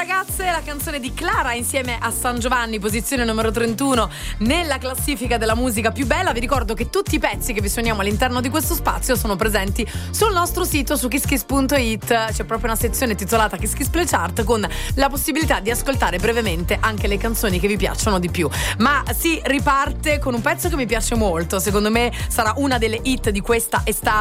ragazze, la canzone di Clara insieme a San Giovanni, posizione numero 31 nella classifica della musica più bella. Vi ricordo che tutti i pezzi che vi suoniamo all'interno di questo spazio sono presenti sul nostro sito su kisskiss.it. C'è proprio una sezione titolata Kiss Kiss Play Chart con la possibilità di ascoltare brevemente anche le canzoni che vi piacciono di più. Ma si riparte con un pezzo che mi piace molto, secondo me sarà una delle hit di questa estate.